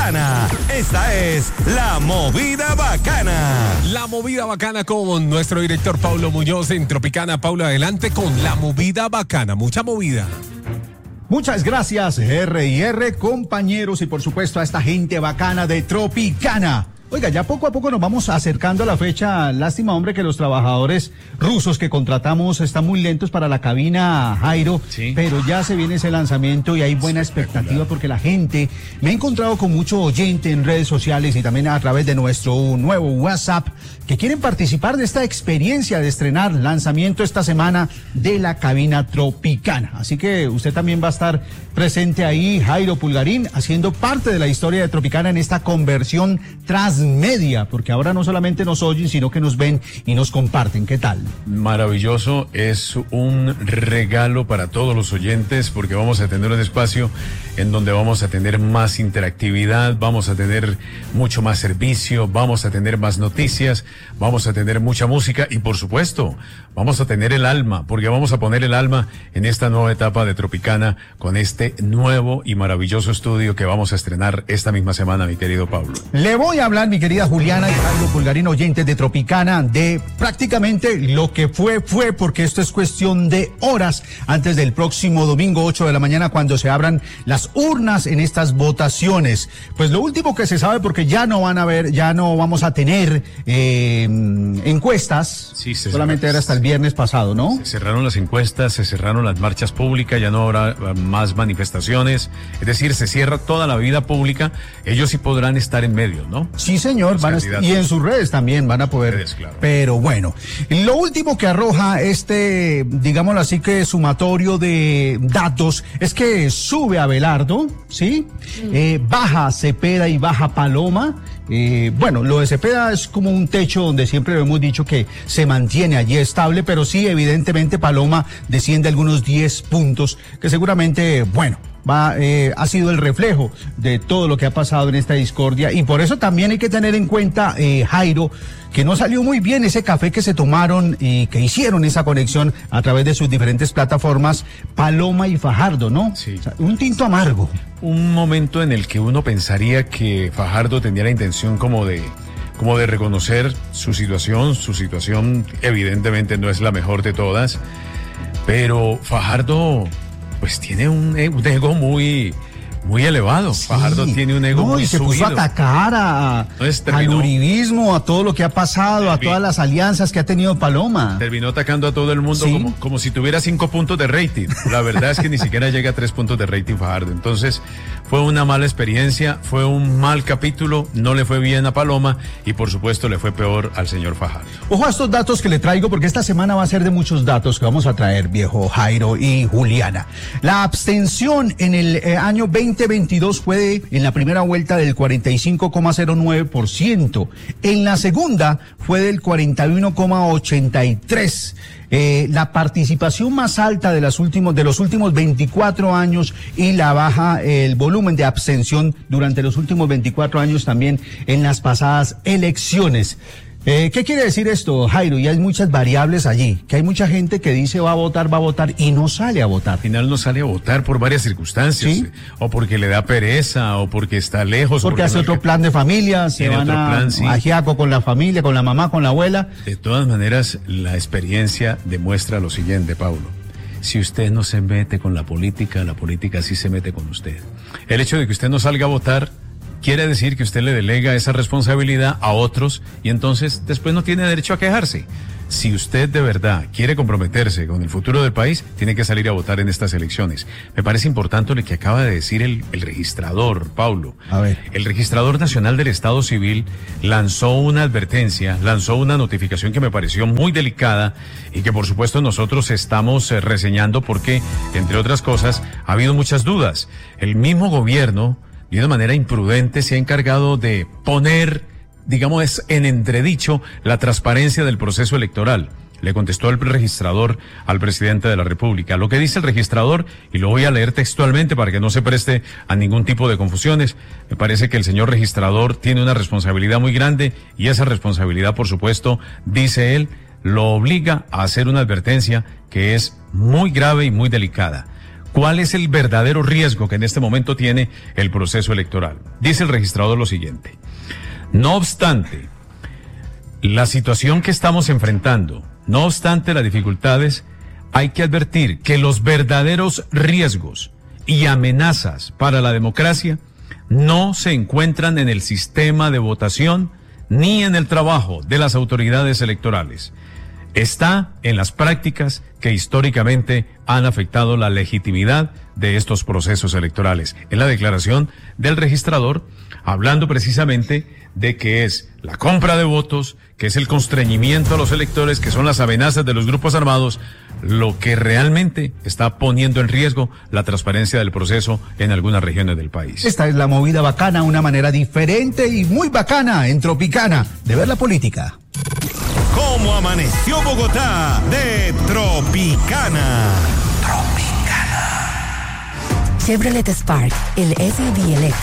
Tropicana. Esta es La Movida Bacana. La Movida Bacana con nuestro director Paulo Muñoz en Tropicana. Paulo, adelante con La Movida Bacana. Mucha movida. Muchas gracias, R&R, compañeros, y por supuesto a esta gente bacana de Tropicana. Oiga, ya poco a poco nos vamos acercando a la fecha. Lástima, hombre, que los trabajadores rusos que contratamos están muy lentos para la cabina, Jairo, sí. Pero ya se viene ese lanzamiento y hay buena expectativa porque la gente, me he encontrado con mucho oyente en redes sociales y también a través de nuestro nuevo WhatsApp que quieren participar de esta experiencia de estrenar lanzamiento esta semana de la cabina Tropicana. Así que usted también va a estar presente ahí, Jairo Pulgarín, haciendo parte de la historia de Tropicana en esta conversión transmedia, porque ahora no solamente nos oyen, sino que nos ven y nos comparten. ¿Qué tal? Maravilloso, es un regalo para todos los oyentes, porque vamos a tener un espacio en donde vamos a tener más interactividad, vamos a tener mucho más servicio, vamos a tener más noticias, vamos a tener mucha música y por supuesto vamos a tener el alma, porque vamos a poner el alma en esta nueva etapa de Tropicana con este nuevo y maravilloso estudio que vamos a estrenar esta misma semana, mi querido Pablo. Le voy a hablar, mi querida Juliana y Jairo Pulgarín, oyentes de Tropicana, de prácticamente lo que fue, porque esto es cuestión de horas antes del próximo domingo 8 de la mañana cuando se abran las urnas en estas votaciones. Pues lo último que se sabe, porque ya no vamos a tener encuestas, sí, solamente era hasta el viernes pasado, ¿no? Se cerraron las encuestas, se cerraron las marchas públicas, ya no habrá más manifestaciones, es decir, se cierra toda la vida pública. Ellos sí podrán estar en medio, ¿no? Sí, señor, y en sus redes también van a poder, claro. Pero bueno, lo último que arroja digámoslo así, que sumatorio de datos, es que sube Abelardo, ¿sí? Baja Cepeda y baja Paloma. Bueno, lo de Cepeda es como un techo donde siempre lo hemos dicho que se mantiene allí estable, pero sí, evidentemente Paloma desciende algunos 10 puntos, que seguramente, bueno, ha sido el reflejo de todo lo que ha pasado en esta discordia, y por eso también hay que tener en cuenta, Jairo, que no salió muy bien ese café que se tomaron y que hicieron esa conexión a través de sus diferentes plataformas, Paloma y Fajardo, ¿no? Sí. O sea, un tinto amargo. Un momento en el que uno pensaría que Fajardo tenía la intención como de reconocer su situación evidentemente no es la mejor de todas, pero Fajardo pues tiene un ego muy elevado. Sí. Fajardo tiene un ego muy subido. Y se puso a atacar al uribismo, a todo lo que ha pasado, a todas las alianzas que ha tenido Paloma. Terminó atacando a todo el mundo, ¿sí? como si tuviera 5 puntos de rating. La verdad es que ni siquiera llega a 3 puntos de rating Fajardo. Entonces fue una mala experiencia, fue un mal capítulo, no le fue bien a Paloma y por supuesto le fue peor al señor Fajardo. Ojo a estos datos que le traigo, porque esta semana va a ser de muchos datos que vamos a traer, viejo Jairo y Juliana. La abstención en el año 2022 fue en la primera vuelta del 45,09%. En la segunda fue del 41,83%. La participación más alta de los últimos 24 años y la baja, el volumen de abstención durante los últimos 24 años también en las pasadas elecciones. ¿Qué quiere decir esto, Jairo? Y hay muchas variables allí, que hay mucha gente que dice va a votar y no sale a votar. Al final no sale a votar por varias circunstancias, ¿sí? O porque le da pereza, o porque está lejos. Porque hace otro plan de familia, se van a Ajiaco con la familia, con la mamá, con la abuela. De todas maneras, la experiencia demuestra lo siguiente, Paulo. Si usted no se mete con la política sí se mete con usted. El hecho de que usted no salga a votar quiere decir que usted le delega esa responsabilidad a otros y entonces después no tiene derecho a quejarse. Si usted de verdad quiere comprometerse con el futuro del país, tiene que salir a votar en estas elecciones. Me parece importante lo que acaba de decir el registrador, Paulo. A ver. El registrador nacional del Estado Civil lanzó una advertencia, lanzó una notificación que me pareció muy delicada y que por supuesto nosotros estamos reseñando porque, entre otras cosas, ha habido muchas dudas. El mismo gobierno, de una manera imprudente, se ha encargado de poner, digamos, en entredicho la transparencia del proceso electoral. Le contestó el registrador al presidente de la República. Lo que dice el registrador, y lo voy a leer textualmente para que no se preste a ningún tipo de confusiones, me parece que el señor registrador tiene una responsabilidad muy grande y esa responsabilidad, por supuesto, dice él, lo obliga a hacer una advertencia que es muy grave y muy delicada. ¿Cuál es el verdadero riesgo que en este momento tiene el proceso electoral? Dice el registrador lo siguiente: no obstante la situación que estamos enfrentando, no obstante las dificultades, hay que advertir que los verdaderos riesgos y amenazas para la democracia no se encuentran en el sistema de votación ni en el trabajo de las autoridades electorales. Está en las prácticas que históricamente han afectado la legitimidad de estos procesos electorales. En la declaración del registrador, hablando precisamente de que es la compra de votos, que es el constreñimiento a los electores, que son las amenazas de los grupos armados, lo que realmente está poniendo en riesgo la transparencia del proceso en algunas regiones del país. Esta es la movida bacana, una manera diferente y muy bacana en Tropicana de ver la política. ¿Cómo amaneció Bogotá de Tropicana? Chevrolet Spark, el SUV eléctrico